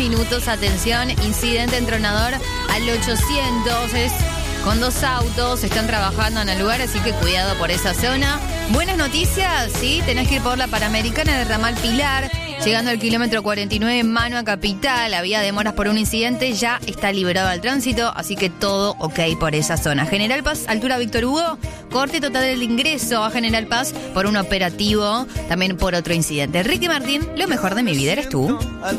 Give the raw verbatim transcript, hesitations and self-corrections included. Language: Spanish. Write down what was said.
minutos. Atención, incidente entronador al ochocientos. Es con dos autos, están trabajando en el lugar, así que cuidado por esa zona. Buenas noticias, sí, tenés que ir por la Panamericana de Ramal Pilar, llegando al kilómetro cuarenta y nueve, mano a Capital. Había demoras por un incidente, ya está liberado al tránsito, así que todo ok por esa zona. General Paz, altura Víctor Hugo, corte total del ingreso a General Paz por un operativo, también por otro incidente. Ricky Martín, lo mejor de mi vida eres tú.